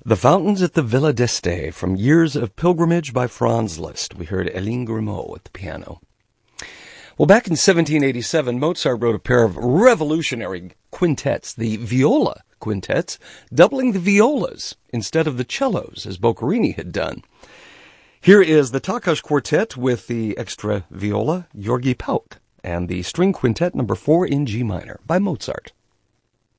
The Fountains at the Villa d'Este from Years of Pilgrimage by Franz Liszt. We heard Eline Grimaud at the piano. Well, back in 1787, Mozart wrote a pair of revolutionary quintets, the viola quintets, doubling the violas instead of the cellos, as Boccherini had done. Here is the Takas Quartet with the extra viola, Georgi Pauk, and the string quintet number 4 in G minor by Mozart.